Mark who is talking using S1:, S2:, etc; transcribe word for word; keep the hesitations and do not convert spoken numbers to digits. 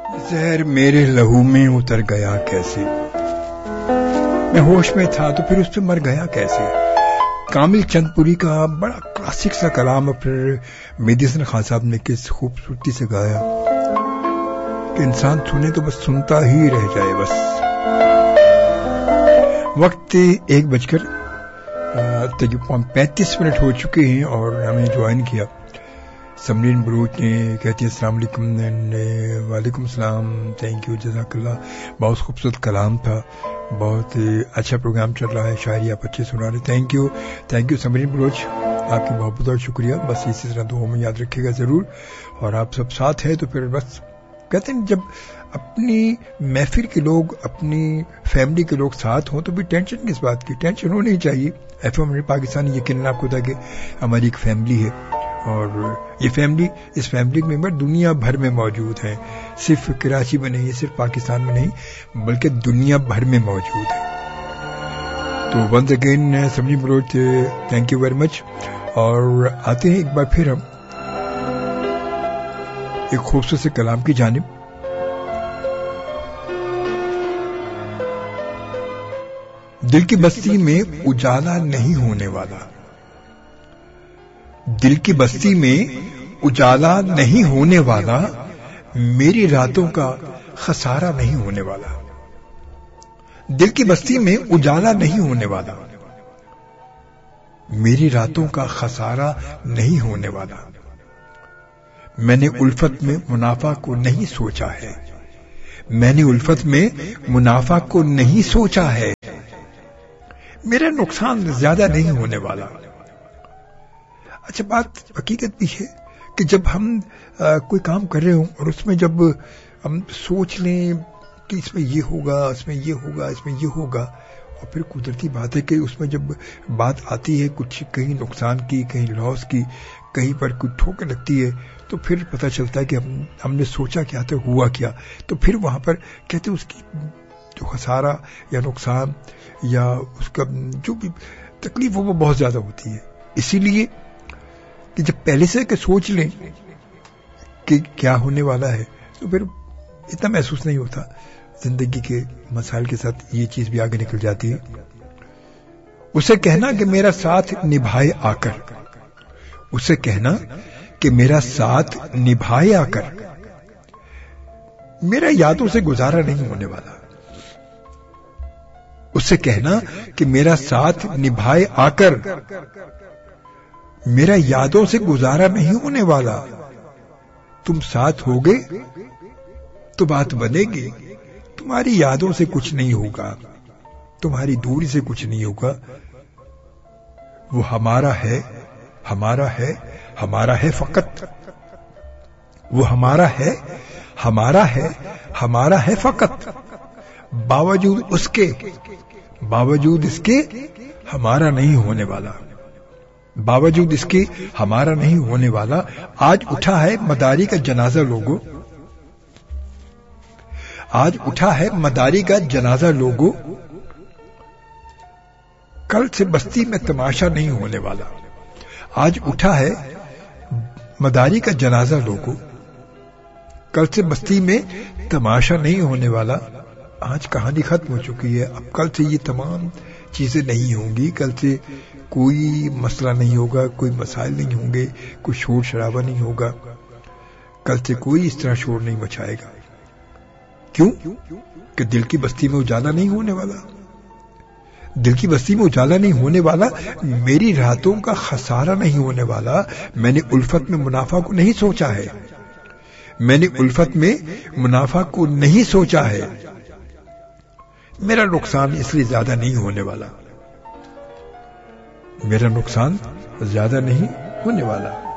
S1: زہر میرے لہو میں اتر گیا کیسے، میں ہوش میں تھا تو پھر اس پہ مر گیا کیسے. کامل چند پوری کا بڑا کلاسک سا کلام پھر مہدی حسن خان صاحب نے کس خوبصورتی سے گایا کہ انسان سنے تو بس سنتا ہی رہ جائے. بس وقت ایک بج کر تقریباً پینتیس منٹ ہو چکے ہیں اور ہم نے جوائن کیا. سمرین بروچ نے کہتی ہے السلام علیکم. وعلیکم السلام، تھینک یو، جزاک اللہ. بہت خوبصورت کلام تھا، بہت اچھا پروگرام چل رہا ہے، شاعری آپ اچھے سنا رہے. Thank you thank you Simran Bharuch, آپ کی بہت بہت شکریہ. بس اسی طرح دعاؤں میں یاد رکھے گا ضرور. اور آپ سب ساتھ ہیں تو پھر بس کہتے ہیں جب اپنی محفل کے لوگ، اپنی فیملی کے لوگ ساتھ ہوں تو بھی ٹینشن کس بات کی؟ ٹینشن ہونی چاہیے. ایف ایم پاکستانی یقیناً آپ کو تھا کہ ہماری ایک فیملی ہے اور یہ فیملی، اس فیملی کے ممبر دنیا بھر میں موجود ہیں، صرف کراچی میں نہیں، صرف پاکستان میں نہیں بلکہ دنیا بھر میں موجود ہیں. تو ونس اگین سمجھی Bharuch, thank you very much. اور آتے ہیں ایک بار پھر ہم ایک خوبصورت سے کلام کی جانب. دل کی بستی میں اجالا نہیں ہونے والا، دل کی بستی میں اجالا نہیں ہونے والا، میری راتوں کا خسارہ نہیں ہونے والا. دل کی بستی میں اجالا نہیں ہونے والا، میری راتوں کا خسارہ نہیں ہونے والا. میں نے الفت میں منافع کو نہیں سوچا ہے، میں نے الفت میں منافع کو نہیں سوچا ہے، میرا نقصان زیادہ نہیں ہونے والا. اچھا بات حقیقت بھی ہے کہ جب ہم آ, کوئی کام کر رہے ہوں اور اس میں جب ہم سوچ لیں کہ اس میں یہ ہوگا، اس میں یہ ہوگا، اس میں یہ ہوگا، اور پھر قدرتی بات ہے کہ اس میں جب بات آتی ہے کچھ کہیں نقصان کی، کہیں لاس کی، کہیں پر کوئی ٹھوکر لگتی ہے تو پھر پتہ چلتا ہے کہ ہم ہم نے سوچا کیا تھا، ہوا کیا. تو پھر وہاں پر کہتے ہیں اس کی جو خسارہ یا نقصان یا اس کا جو بھی تکلیف ہو وہ بہت زیادہ ہوتی ہے. اسی لیے کہ جب پہلے سے کہ سوچ لیں کہ کیا ہونے والا ہے تو پھر اتنا محسوس نہیں ہوتا. زندگی کے مسائل کے ساتھ یہ چیز بھی آگے نکل جاتی ہے. اسے کہنا کہ میرا ساتھ نبھائے آ کر، اسے کہنا کہ میرا ساتھ نبھائے آ کر، میرا یادوں سے گزارا نہیں ہونے والا. اسے کہنا کہ میرا ساتھ نبھائے آ کر، میرا یادوں سے گزارا نہیں ہونے والا. تم ساتھ ہوگے تو بات بنے گی، تمہاری یادوں سے کچھ نہیں ہوگا، تمہاری دوری سے کچھ نہیں ہوگا. وہ ہمارا ہے، ہمارا ہے، ہمارا ہے فقط. وہ ہمارا ہے، ہمارا ہے، ہمارا ہے فقط. باوجود اس کے، باوجود اس کے ہمارا نہیں ہونے والا، باوجود اس کے ہمارا نہیں ہونے والا. آج اٹھا ہے مداری کا جنازہ لوگوں، آج اٹھا ہے مداری کا جنازہ لوگوں، کل سے بستی میں تماشا نہیں ہونے والا. آج اٹھا ہے مداری کا جنازہ لوگوں، کل سے بستی میں تماشا نہیں ہونے والا. آج کہانی ختم ہو چکی ہے، اب کل سے یہ تمام چیزیں نہیں ہوں گی. کل سے کوئی مسئلہ نہیں ہوگا، کوئی مسائل نہیں ہوں گے، کوئی شور شرابہ نہیں ہوگا. کل سے کوئی اس طرح شور نہیں مچائے گا. کیوں؟ کہ دل کی بستی میں اجالا نہیں ہونے والا. دل کی بستی میں اجالا نہیں ہونے والا، میری راتوں کا خسارہ نہیں ہونے والا. میں نے الفت میں منافع کو نہیں سوچا ہے، میں نے الفت میں منافع کو نہیں سوچا ہے، میرا نقصان اس لیے زیادہ نہیں ہونے والا، میرا نقصان زیادہ نہیں ہونے والا.